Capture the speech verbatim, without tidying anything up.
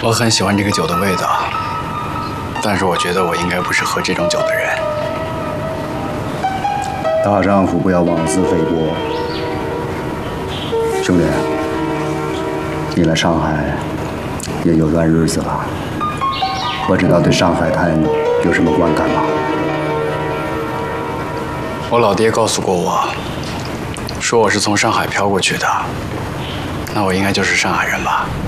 我很喜欢这个酒的味道，但是我觉得我应该不是喝这种酒的人。 大丈夫不要妄自菲薄。兄弟，你来上海也有段日子了，我知道对上海滩有什么观感吗？ 我老爹告诉过我，说我是从上海飘过去的，那我应该就是上海人吧。